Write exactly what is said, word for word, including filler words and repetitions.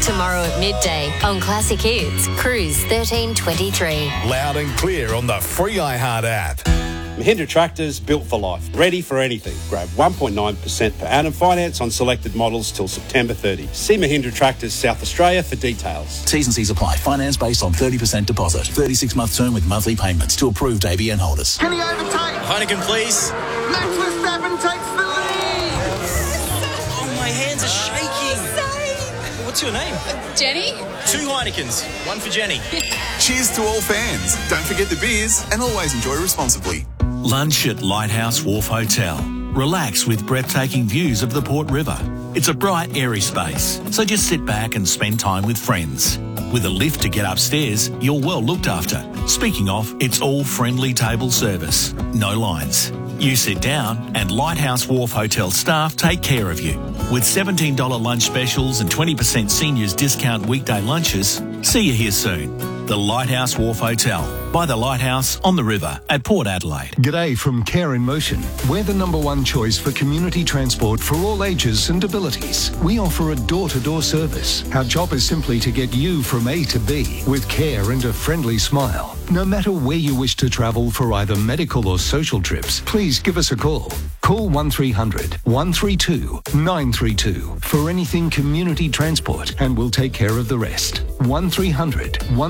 Tomorrow at midday on Classic Hits, Cruise thirteen twenty-three. Loud and clear on the free iHeart app. Mahindra Tractors, built for life, ready for anything. Grab one point nine percent per annum finance on selected models till September thirtieth. See Mahindra Tractors South Australia for details. T's and C's apply. Finance based on thirty percent deposit. thirty-six month term with monthly payments to approved A B N holders. Can he overtake? Heineken, please. Max Verstappen takes the lead. Oh, my hands are shaking. What's your name? Jenny? Two Heinekens. One for Jenny. Cheers to all fans. Don't forget the beers and always enjoy responsibly. Lunch at Lighthouse Wharf Hotel. Relax with breathtaking views of the Port River. It's a bright, airy space, so just sit back and spend time with friends. With a lift to get upstairs, you're well looked after. Speaking of, it's all friendly table service. No lines. You sit down and Lighthouse Wharf Hotel staff take care of you. With seventeen dollars lunch specials and twenty percent seniors discount weekday lunches, see you here soon. The Lighthouse Wharf Hotel, by the Lighthouse on the river at Port Adelaide. G'day from Care in Motion. We're the number one choice for community transport for all ages and abilities. We offer a door-to-door service. Our job is simply to get you from A to B with care and a friendly smile. No matter where you wish to travel for either medical or social trips, please give us a call. Call one three hundred, one three two, nine three two for anything community transport and we'll take care of the rest. one three hundred, one